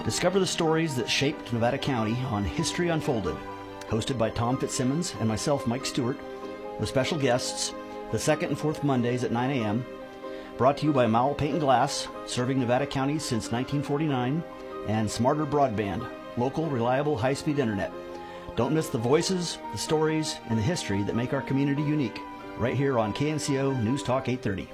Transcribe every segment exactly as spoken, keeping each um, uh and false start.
Discover the stories that shaped Nevada County on History Unfolded, hosted by Tom Fitzsimmons and myself, Mike Stewart, with special guests the second and fourth Mondays at nine a.m., brought to you by Mowell Paint and Glass, serving Nevada County since nineteen forty-nine, and Smarter Broadband, local, reliable, high-speed internet. Don't miss the voices, the stories, and the history that make our community unique, right here on K N C O News Talk eight thirty.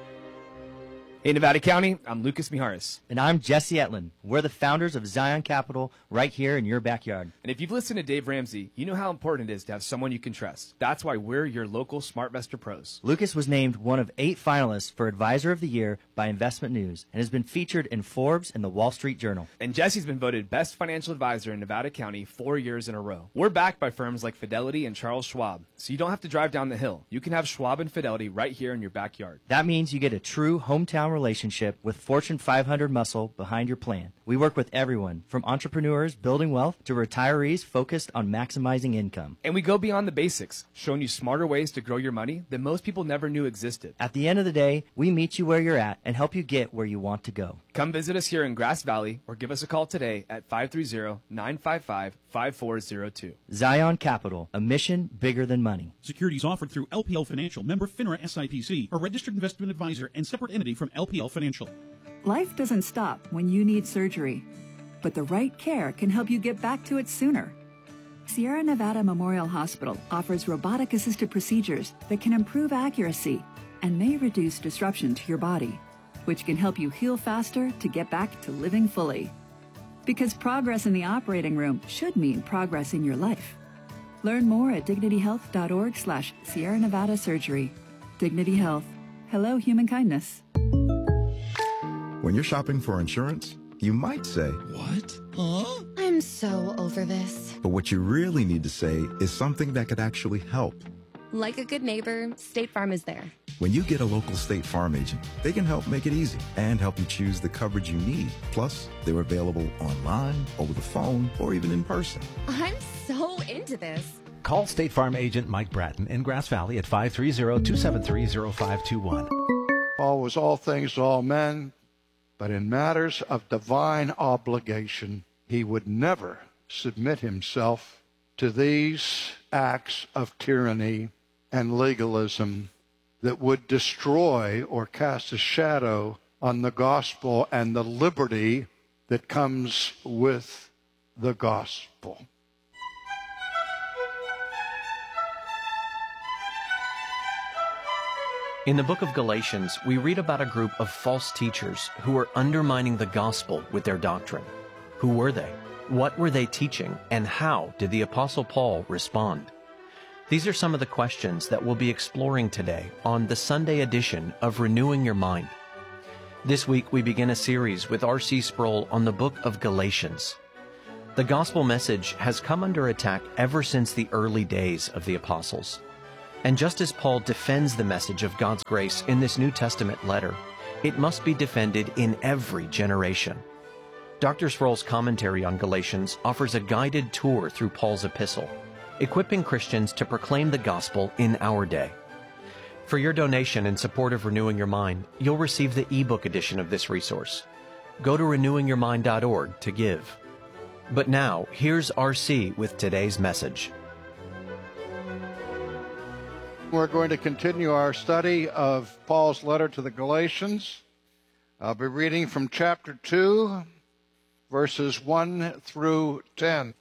Hey, Nevada County, I'm Lucas Mijares. And I'm Jesse Etlin. We're the founders of Zion Capital right here in your backyard. And if you've listened to Dave Ramsey, you know how important it is to have someone you can trust. That's why we're your local SmartVestor pros. Lucas was named one of eight finalists for Advisor of the Year by Investment News and has been featured in Forbes and the Wall Street Journal. And Jesse's been voted Best Financial Advisor in Nevada County four years in a row. We're backed by firms like Fidelity and Charles Schwab, so you don't have to drive down the hill. You can have Schwab and Fidelity right here in your backyard. That means you get a true hometown relationship with Fortune five hundred muscle behind your plan. We work with everyone, from entrepreneurs building wealth to retirees focused on maximizing income. And we go beyond the basics, showing you smarter ways to grow your money that most people never knew existed. At the end of the day, we meet you where you're at and help you get where you want to go. Come visit us here in Grass Valley or give us a call today at five three zero, nine five five, five four zero two. Zion Capital, a mission bigger than money. Securities offered through L P L Financial, member FINRA S I P C, a registered investment advisor and separate entity from L P L Financial. Life doesn't stop when you need surgery, but the right care can help you get back to it sooner. Sierra Nevada Memorial Hospital offers robotic-assisted procedures that can improve accuracy and may reduce disruption to your body, which can help you heal faster to get back to living fully. Because progress in the operating room should mean progress in your life. Learn more at dignityhealth.org slash Sierra Nevada Surgery. Dignity Health. Hello, human kindness. When you're shopping for insurance, you might say, "What? Huh? I'm so over this." But what you really need to say is something that could actually help. Like a good neighbor, State Farm is there. When you get a local State Farm agent, they can help make it easy and help you choose the coverage you need. Plus, they're available online, over the phone, or even in person. I'm so into this. Call State Farm agent Mike Bratton in Grass Valley at five three zero, two seven three, zero five two one. Paul was all things to all men, but in matters of divine obligation, he would never submit himself to these acts of tyranny and legalism that would destroy or cast a shadow on the gospel and the liberty that comes with the gospel. In the book of Galatians, we read about a group of false teachers who were undermining the gospel with their doctrine. Who were they? What were they teaching? And how did the Apostle Paul respond? These are some of the questions that we'll be exploring today on the Sunday edition of Renewing Your Mind. This week, we begin a series with R C Sproul on the book of Galatians. The gospel message has come under attack ever since the early days of the apostles. And just as Paul defends the message of God's grace in this New Testament letter, it must be defended in every generation. Doctor Sproul's commentary on Galatians offers a guided tour through Paul's epistle, equipping Christians to proclaim the gospel in our day. For your donation in support of Renewing Your Mind, you'll receive the ebook edition of this resource. Go to renewing your mind dot org to give. But now, here's R C with today's message. We're going to continue our study of Paul's letter to the Galatians. I'll be reading from chapter two, verses one through ten.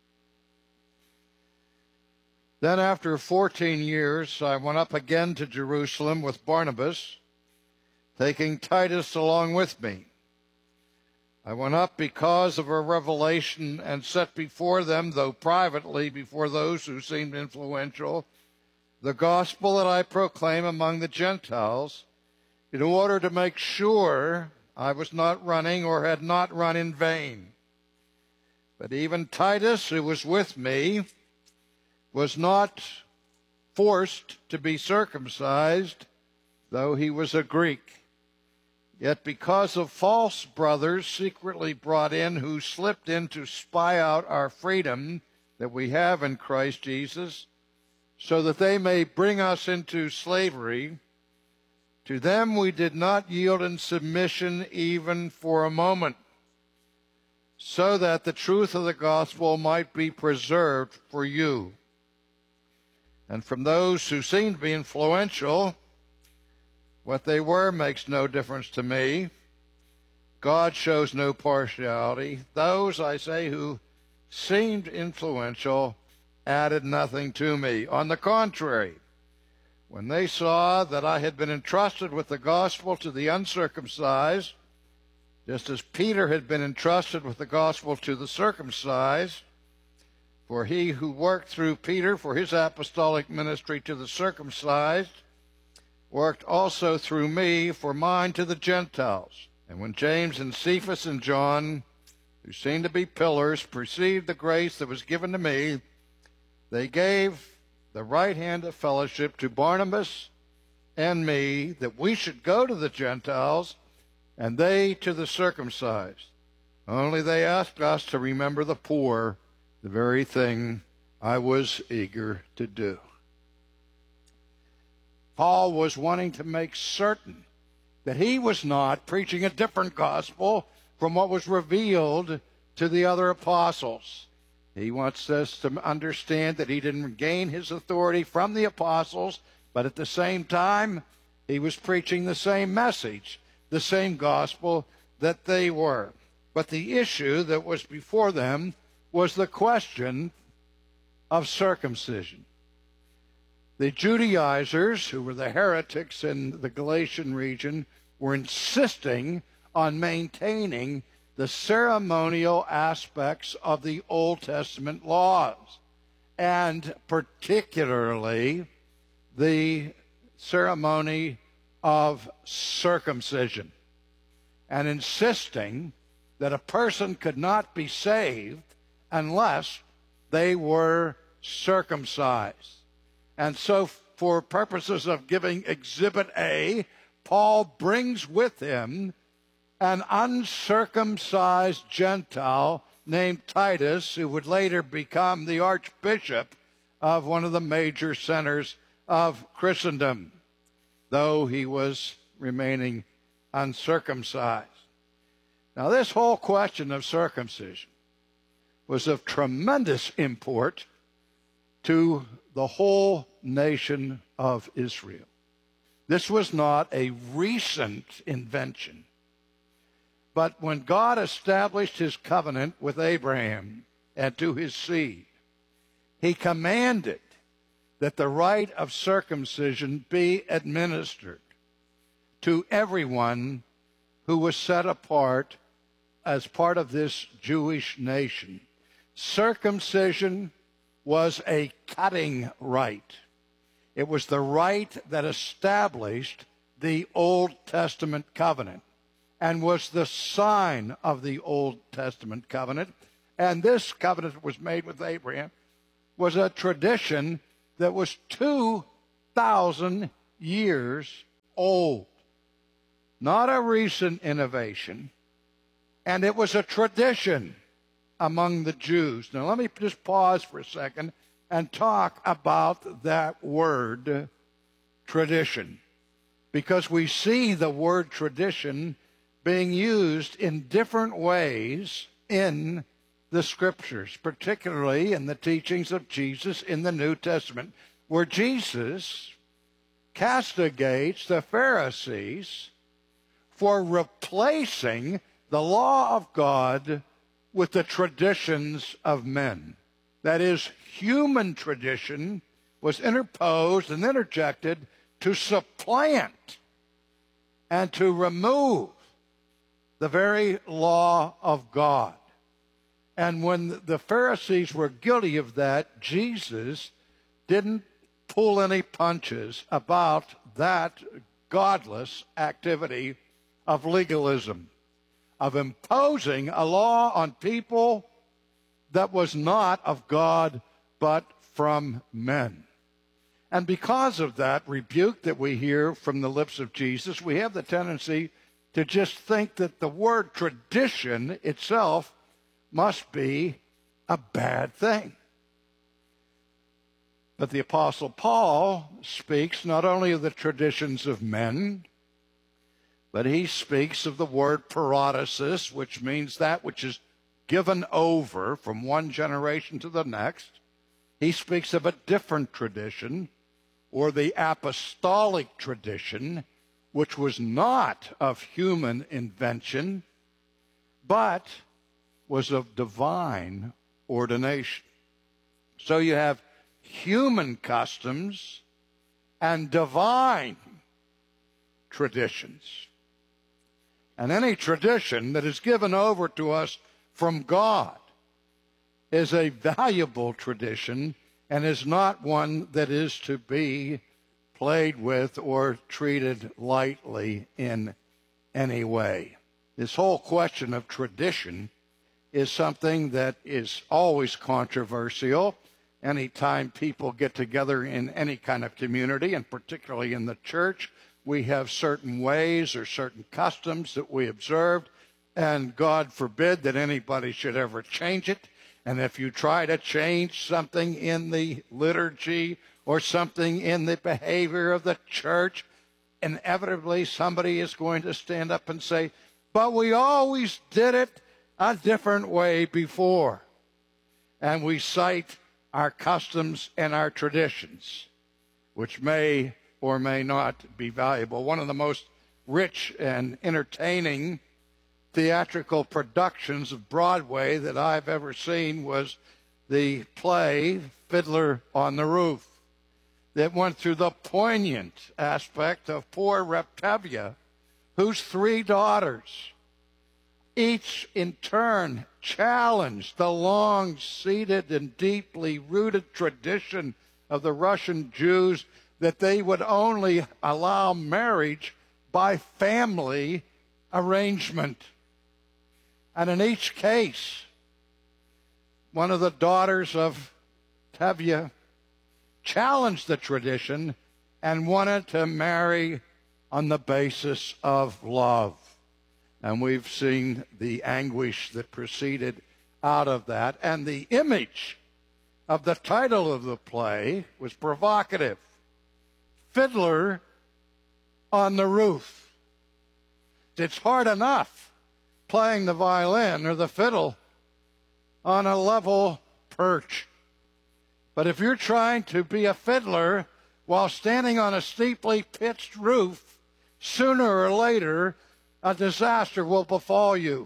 Then after fourteen years, I went up again to Jerusalem with Barnabas, taking Titus along with me. I went up because of a revelation and set before them, though privately before those who seemed influential, the gospel that I proclaim among the Gentiles, in order to make sure I was not running or had not run in vain. But even Titus, who was with me, was not forced to be circumcised, though he was a Greek. Yet because of false brothers secretly brought in who slipped in to spy out our freedom that we have in Christ Jesus, so that they may bring us into slavery, to them we did not yield in submission even for a moment, so that the truth of the gospel might be preserved for you. And from those who seem to be influential, what they were makes no difference to me. God shows no partiality. Those, I say, who seemed influential added nothing to me. On the contrary, when they saw that I had been entrusted with the gospel to the uncircumcised, just as Peter had been entrusted with the gospel to the circumcised, for he who worked through Peter for his apostolic ministry to the circumcised worked also through me for mine to the Gentiles. And when James and Cephas and John, who seemed to be pillars, perceived the grace that was given to me, they gave the right hand of fellowship to Barnabas and me, that we should go to the Gentiles, and they to the circumcised. Only they asked us to remember the poor, the very thing I was eager to do. Paul was wanting to make certain that he was not preaching a different gospel from what was revealed to the other apostles. He wants us to understand that he didn't gain his authority from the apostles, but at the same time, he was preaching the same message, the same gospel that they were. But the issue that was before them was the question of circumcision. The Judaizers, who were the heretics in the Galatian region, were insisting on maintaining the ceremonial aspects of the Old Testament laws, and particularly the ceremony of circumcision, and insisting that a person could not be saved unless they were circumcised. And so, for purposes of giving Exhibit A, Paul brings with him an uncircumcised Gentile named Titus, who would later become the archbishop of one of the major centers of Christendom, though he was remaining uncircumcised. Now, this whole question of circumcision was of tremendous import to the whole nation of Israel. This was not a recent invention. But when God established his covenant with Abraham and to his seed, he commanded that the rite of circumcision be administered to everyone who was set apart as part of this Jewish nation. Circumcision was a cutting rite. It was the rite that established the Old Testament covenant and was the sign of the Old Testament covenant. And this covenant was made with Abraham, was a tradition that was two thousand years old. Not a recent innovation. And it was a tradition among the Jews. Now let me just pause for a second and talk about that word tradition, because we see the word tradition being used in different ways in the Scriptures, particularly in the teachings of Jesus in the New Testament, where Jesus castigates the Pharisees for replacing the law of God with the traditions of men. That is, human tradition was interposed and interjected to supplant and to remove the very law of God. And when the Pharisees were guilty of that, Jesus didn't pull any punches about that godless activity of legalism, of imposing a law on people that was not of God, but from men. And because of that rebuke that we hear from the lips of Jesus, we have the tendency to just think that the word tradition itself must be a bad thing. But the Apostle Paul speaks not only of the traditions of men, but he speaks of the word parodosis, which means that which is given over from one generation to the next. He speaks of a different tradition, or the apostolic tradition, which was not of human invention, but was of divine ordination. So you have human customs and divine traditions. And any tradition that is given over to us from God is a valuable tradition and is not one that is to be played with or treated lightly in any way. This whole question of tradition is something that is always controversial. Anytime people get together in any kind of community, and particularly in the church, we have certain ways or certain customs that we observed, and God forbid that anybody should ever change it. And if you try to change something in the liturgy or something in the behavior of the church, inevitably somebody is going to stand up and say, but we always did it a different way before. And we cite our customs and our traditions, which may or may not be valuable. One of the most rich and entertaining theatrical productions of Broadway that I've ever seen was the play Fiddler on the Roof, that went through the poignant aspect of poor Reptavia, whose three daughters, each in turn, challenged the long-seated and deeply rooted tradition of the Russian Jews that they would only allow marriage by family arrangement. And in each case, one of the daughters of Tevye challenged the tradition and wanted to marry on the basis of love. And we've seen the anguish that proceeded out of that. And the image of the title of the play was provocative. Fiddler on the Roof. It's hard enough playing the violin or the fiddle on a level perch. But if you're trying to be a fiddler while standing on a steeply pitched roof, sooner or later, a disaster will befall you.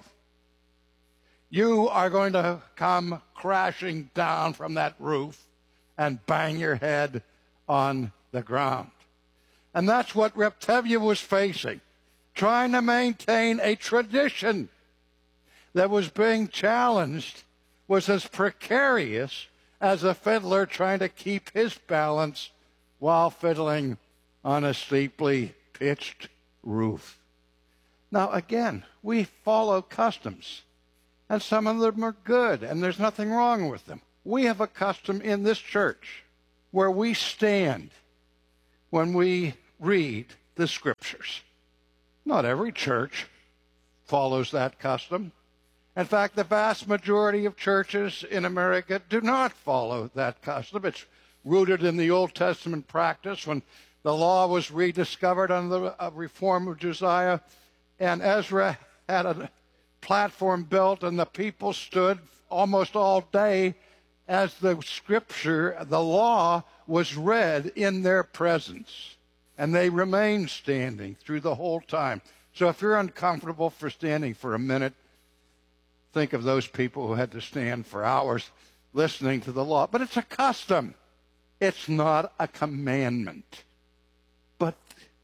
You are going to come crashing down from that roof and bang your head on the ground. And that's what Reptavia was facing, trying to maintain a tradition that was being challenged, was as precarious as a fiddler trying to keep his balance while fiddling on a steeply pitched roof. Now, again, we follow customs, and some of them are good, and there's nothing wrong with them. We have a custom in this church where we stand when we read the Scriptures. Not every church follows that custom. In fact, the vast majority of churches in America do not follow that custom. It's rooted in the Old Testament practice when the law was rediscovered under the reform of Josiah, and Ezra had a platform built, and the people stood almost all day as the Scripture, the law, was read in their presence. And they remained standing through the whole time. So if you're uncomfortable for standing for a minute, think of those people who had to stand for hours listening to the law. But it's a custom. It's not a commandment. But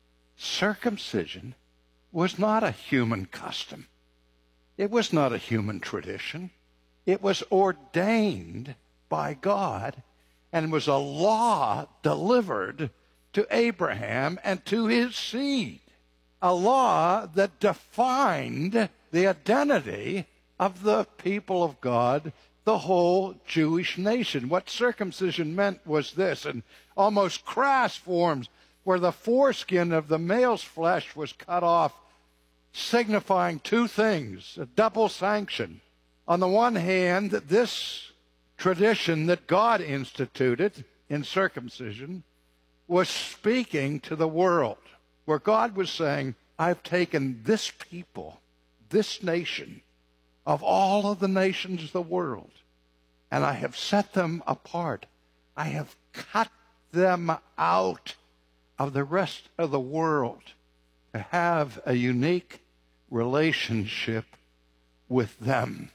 circumcision was not a human custom. It was not a human tradition. It was ordained by God and was a law delivered to Abraham and to his seed. A law that defined the identity of the people of God, the whole Jewish nation. What circumcision meant was this, in almost crass forms, where the foreskin of the male's flesh was cut off, signifying two things, a double sanction. On the one hand, this tradition that God instituted in circumcision was speaking to the world, where God was saying, I've taken this people, this nation, of all of the nations of the world, and I have set them apart. I have cut them out of the rest of the world to have a unique relationship with them.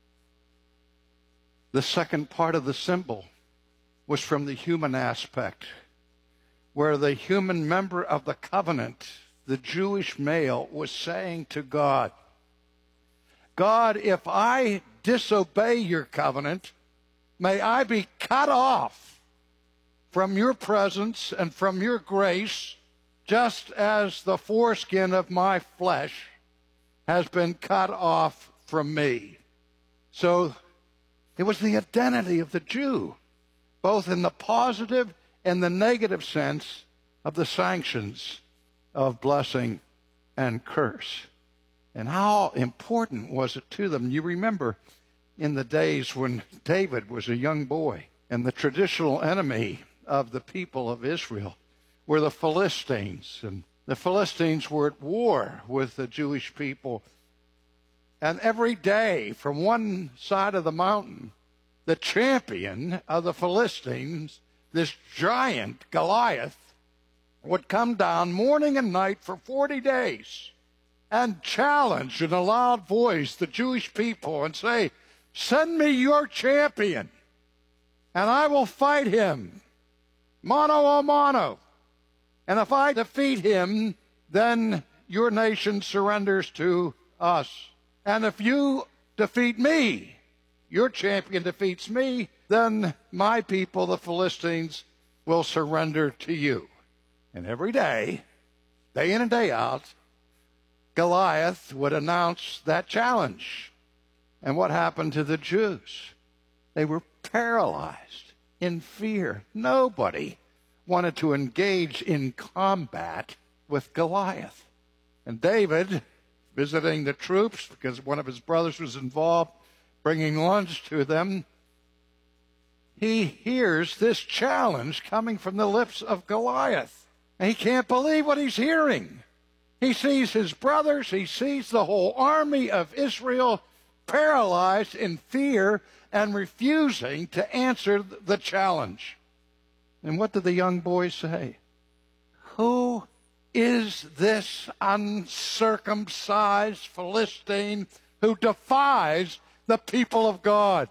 The second part of the symbol was from the human aspect, where the human member of the covenant, the Jewish male, was saying to God, God, if I disobey your covenant, may I be cut off from your presence and from your grace, just as the foreskin of my flesh has been cut off from me. So it was the identity of the Jew, both in the positive and the negative sense of the sanctions of blessing and curse. And how important was it to them? You remember in the days when David was a young boy, and the traditional enemy of the people of Israel were the Philistines. And the Philistines were at war with the Jewish people. And every day from one side of the mountain, the champion of the Philistines, this giant Goliath, would come down morning and night for forty days and challenge in a loud voice the Jewish people and say, send me your champion, and I will fight him, mano a mano. And if I defeat him, then your nation surrenders to us. And if you defeat me, your champion defeats me, then my people, the Philistines, will surrender to you. And every day, day in and day out, Goliath would announce that challenge. And what happened to the Jews? They were paralyzed in fear. Nobody wanted to engage in combat with Goliath. And David, visiting the troops because one of his brothers was involved, bringing lunch to them, he hears this challenge coming from the lips of Goliath. And he can't believe what he's hearing. He sees his brothers, he sees the whole army of Israel paralyzed in fear and refusing to answer the challenge. And what did the young boy say? Who is this uncircumcised Philistine who defies the people of God?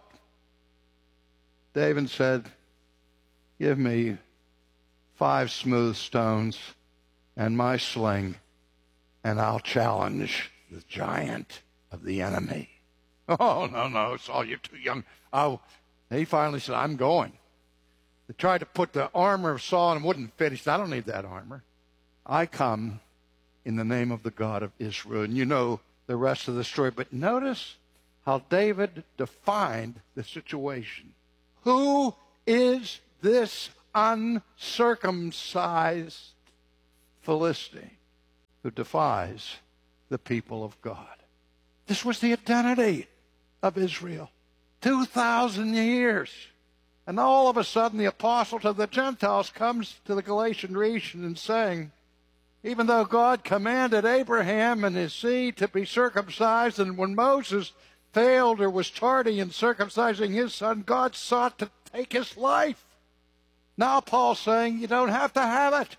David said, give me five smooth stones and my sling, and I'll challenge the giant of the enemy. Oh, no, no, Saul, you're too young. Oh, he finally said, I'm going. They tried to put the armor of Saul and it wouldn't fit. He said, I don't need that armor. I come in the name of the God of Israel. And you know the rest of the story. But notice how David defined the situation. Who is this uncircumcised Philistine who defies the people of God? This was the identity of Israel. Two thousand years. And all of a sudden the apostle to the Gentiles comes to the Galatian region and saying, even though God commanded Abraham and his seed to be circumcised, and when Moses failed or was tardy in circumcising his son, God sought to take his life. Now Paul's saying you don't have to have it.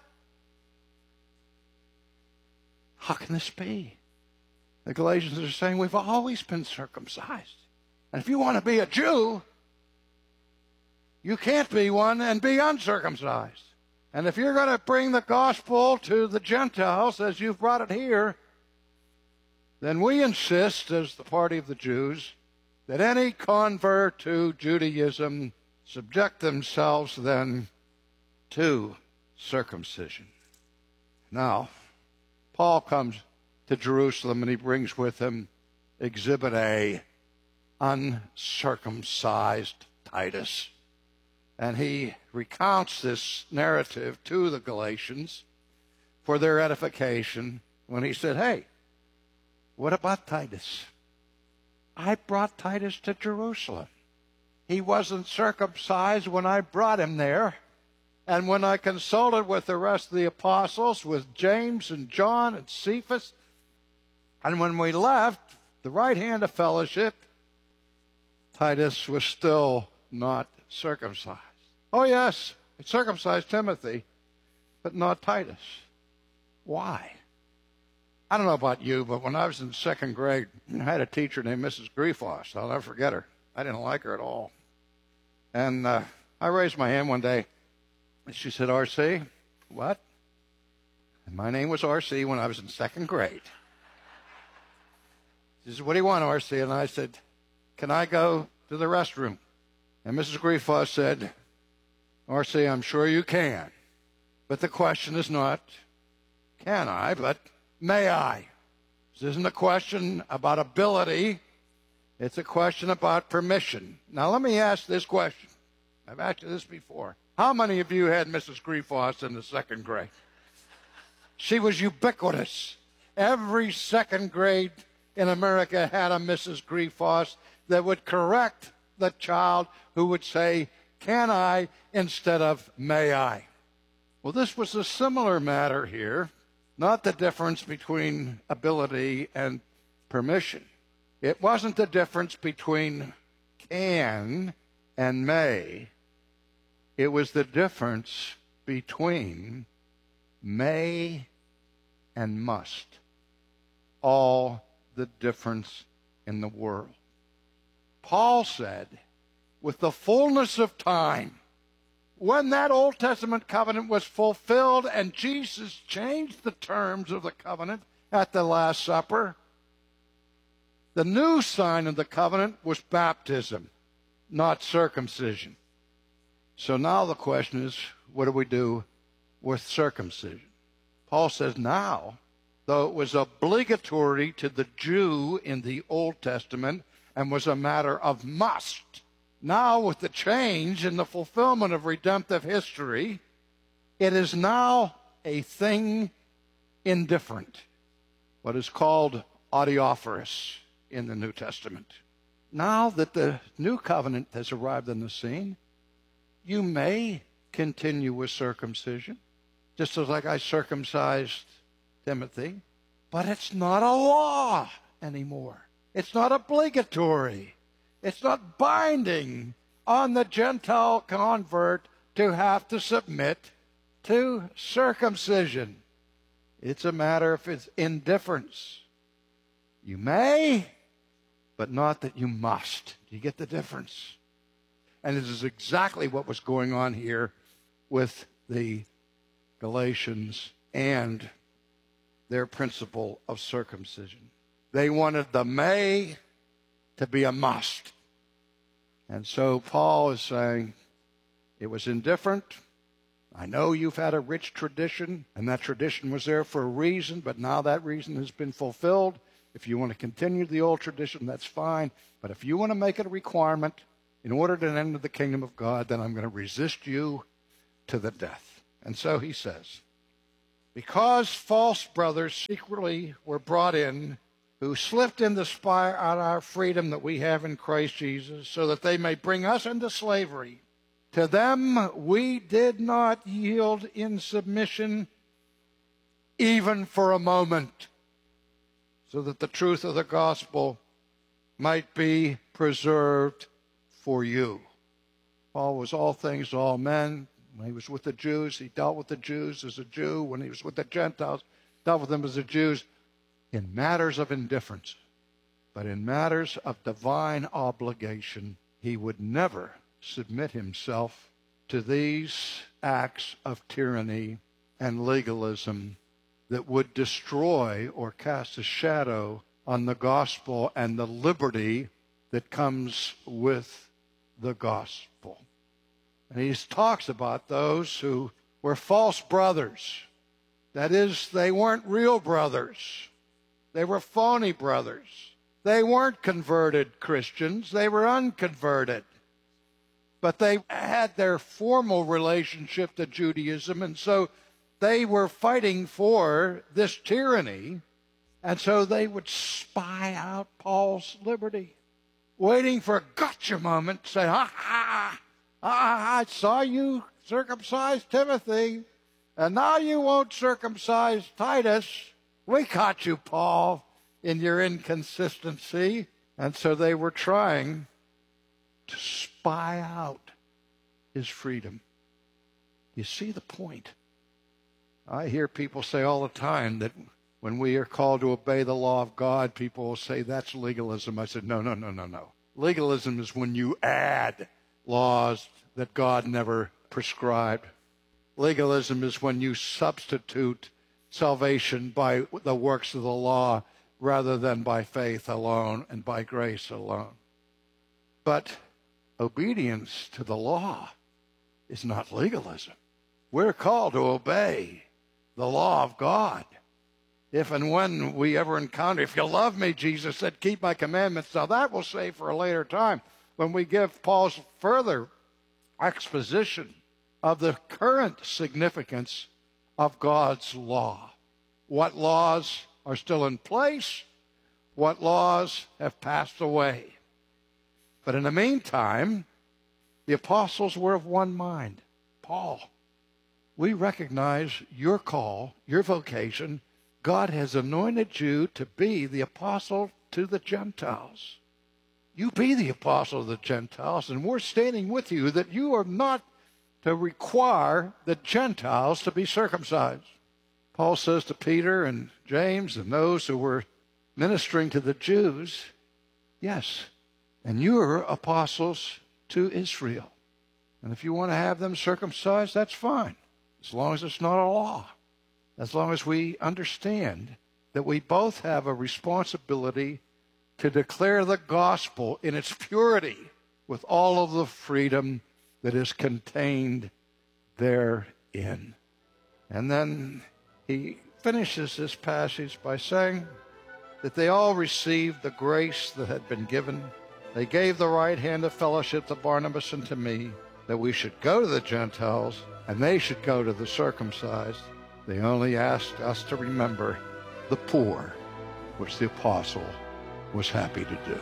How can this be? The Galatians are saying we've always been circumcised. And if you want to be a Jew, you can't be one and be uncircumcised. And if you're going to bring the gospel to the Gentiles as you've brought it here, then we insist, as the party of the Jews, that any convert to Judaism subject themselves then to circumcision. Now, Paul comes to Jerusalem and he brings with him Exhibit A, uncircumcised Titus. And he recounts this narrative to the Galatians for their edification when he said, hey, what about Titus? I brought Titus to Jerusalem. He wasn't circumcised when I brought him there. And when I consulted with the rest of the apostles, with James and John and Cephas, and when we left, the right hand of fellowship, Titus was still not circumcised. Oh, yes, it circumcised Timothy, but not Titus. Why? I don't know about you, but when I was in second grade, I had a teacher named Missus Griefos. I'll never forget her. I didn't like her at all. And uh, I raised my hand one day, and she said, R C, what? And my name was R C when I was in second grade. She said, what do you want, R C? And I said, can I go to the restroom? And Missus Griefos said, R C, I'm sure you can. But the question is not, can I, but may I? This isn't a question about ability. It's a question about permission. Now, let me ask this question. I've asked you this before. How many of you had Missus Griefos in the second grade? She was ubiquitous. Every second grade in America had a Missus Griefos that would correct the child who would say, can I, instead of may I? Well, this was a similar matter here, not the difference between ability and permission. It wasn't the difference between can and may. It was the difference between may and must. All the difference in the world. Paul said, with the fullness of time, when that Old Testament covenant was fulfilled and Jesus changed the terms of the covenant at the Last Supper, the new sign of the covenant was baptism, not circumcision. So now the question is, what do we do with circumcision? Paul says now, though it was obligatory to the Jew in the Old Testament and was a matter of must, now with the change in the fulfillment of redemptive history, it is now a thing indifferent, what is called adiaphorous in the New Testament. Now that the new covenant has arrived on the scene, you may continue with circumcision, just as like I circumcised Timothy, but it's not a law anymore. It's not obligatory. It's not binding on the Gentile convert to have to submit to circumcision. It's a matter of its indifference. You may, but not that you must. Do you get the difference? And this is exactly what was going on here with the Galatians and their principle of circumcision. They wanted the may to be a must. And so Paul is saying, it was indifferent. I know you've had a rich tradition, and that tradition was there for a reason, but now that reason has been fulfilled. If you want to continue the old tradition, that's fine. But if you want to make it a requirement in order to enter the kingdom of God, then I'm going to resist you to the death. And so he says, because false brothers secretly were brought in, who slipped in to spy out our freedom that we have in Christ Jesus, so that they may bring us into slavery. To them we did not yield in submission even for a moment, so that the truth of the gospel might be preserved for you. Paul was all things to all men. When he was with the Jews, he dealt with the Jews as a Jew. When he was with the Gentiles, dealt with them as the Jews. In matters of indifference, but in matters of divine obligation, he would never submit himself to these acts of tyranny and legalism that would destroy or cast a shadow on the gospel and the liberty that comes with the gospel. And he talks about those who were false brothers. That is, they weren't real brothers. They were phony brothers. They weren't converted Christians. They were unconverted. But they had their formal relationship to Judaism, and so they were fighting for this tyranny, and so they would spy out Paul's liberty, waiting for a gotcha moment to say, ha, ha, ha, I saw you circumcise Timothy, and now you won't circumcise Titus. We caught you, Paul. in your inconsistency. And so they were trying to spy out his freedom. You see the point? I hear people say all the time that when we are called to obey the law of God, people will say that's legalism. I said, no, no, no, no, no. Legalism is when you add laws that God never prescribed. Legalism is when you substitute salvation by the works of the law rather than by faith alone and by grace alone. But obedience to the law is not legalism. We're called to obey the law of God. If and when we ever encounter, if you love me, Jesus said, keep my commandments. Now that we'll say for a later time when we give Paul's further exposition of the current significance of God's law. What laws are still in place? What laws have passed away? But in the meantime, the apostles were of one mind. Paul, we recognize your call, your vocation. God has anointed you to be the apostle to the Gentiles. You be the apostle of the Gentiles, and we're standing with you that you are not to require the Gentiles to be circumcised. Paul says to Peter and James and those who were ministering to the Jews, yes, and you're apostles to Israel. And if you want to have them circumcised, that's fine, as long as it's not a law. As long as we understand that we both have a responsibility to declare the gospel in its purity with all of the freedom that is contained therein. And then he finishes this passage by saying that they all received the grace that had been given. They gave the right hand of fellowship to Barnabas and to me, that we should go to the Gentiles and they should go to the circumcised. They only asked us to remember the poor, which the apostle was happy to do.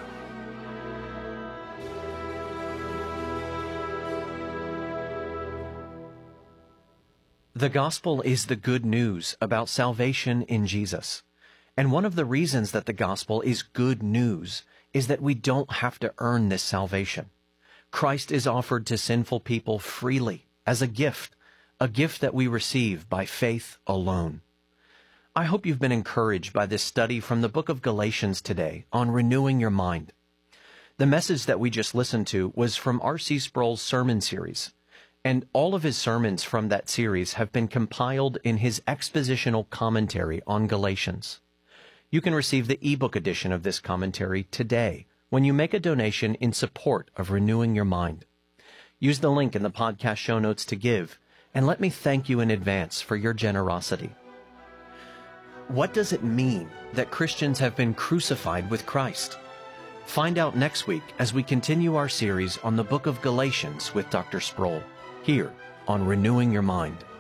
The gospel is the good news about salvation in Jesus. And one of the reasons that the gospel is good news is that we don't have to earn this salvation. Christ is offered to sinful people freely as a gift, a gift that we receive by faith alone. I hope you've been encouraged by this study from the book of Galatians today on renewing your mind. The message that we just listened to was from R C Sproul's sermon series, and all of his sermons from that series have been compiled in his expositional commentary on Galatians. You can receive the ebook edition of this commentary today when you make a donation in support of renewing your mind. Use the link in the podcast show notes to give, and let me thank you in advance for your generosity. What does it mean that Christians have been crucified with Christ? Find out next week as we continue our series on the book of Galatians with Doctor Sproul, here on Renewing Your Mind.